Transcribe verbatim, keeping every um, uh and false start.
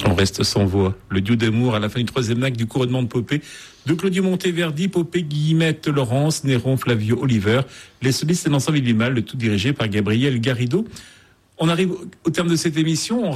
On reste sans voix. Le duo d'amour à la fin du troisième acte du couronnement de Popée de Claudio Monteverdi, Popée, Guillemette, Laurence, Néron, Flavio, Oliver. Les solistes et l'ensemble Ibimal, le tout dirigé par Gabriel Garrido. On arrive au terme de cette émission. On